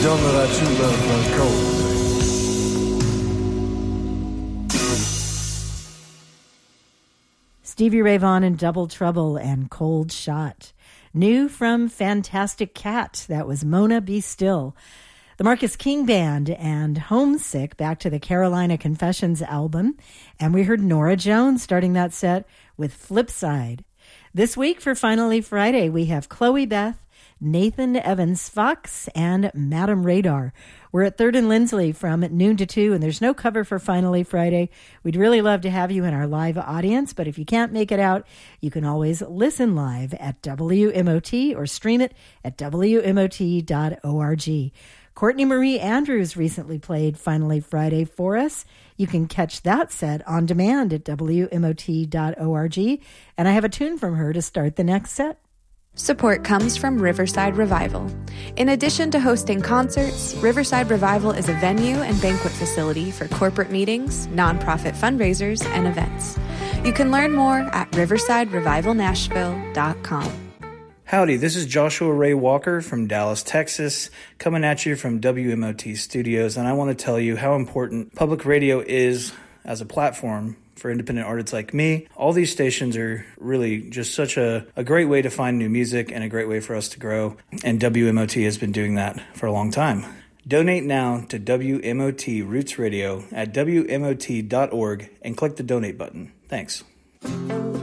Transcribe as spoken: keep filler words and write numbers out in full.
Don't let our true love run cold. Stevie Ray Vaughan and Double Trouble and Cold Shot. New from Fantastic Cat, that was Mona Be Still. The Marcus King Band and Homesick, back to the Carolina Confessions album. And we heard Norah Jones starting that set with Flipside. This week for Finally Friday, we have Chloe Beth, Nathan Evans Fox, and Madam Radar. We're at third and Lindsley from noon to two, and there's no cover for Finally Friday. We'd really love to have you in our live audience, but if you can't make it out, you can always listen live at W M O T or stream it at W M O T dot org. Courtney Marie Andrews recently played Finally Friday for us. You can catch that set on demand at W M O T dot org, and I have a tune from her to start the next set. Support comes from Riverside Revival. In addition to hosting concerts, Riverside Revival is a venue and banquet facility for corporate meetings, nonprofit fundraisers, and events. You can learn more at riverside revival nashville dot com. Howdy, this is Joshua Ray Walker from Dallas, Texas, coming at you from W M O T Studios, and I want to tell you how important public radio is as a platform for independent artists like me. All these stations are really just such a, a great way to find new music and a great way for us to grow, and W M O T has been doing that for a long time. Donate now to W M O T Roots Radio at W M O T dot org and click the donate button. Thanks.